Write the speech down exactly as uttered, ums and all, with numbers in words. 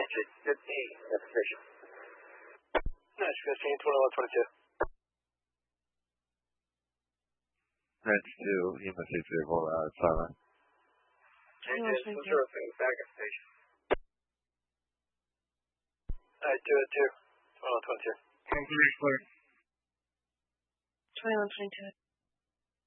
fifteen at the station. Nice, fifteen, twenty-one, twenty-two. ninety-two, Lima six zero, uh, silent. Engine two zero three, back at station. Alright, two at two, twenty-one, twenty-two. Twenty-three, clear. twenty-one, twenty-two.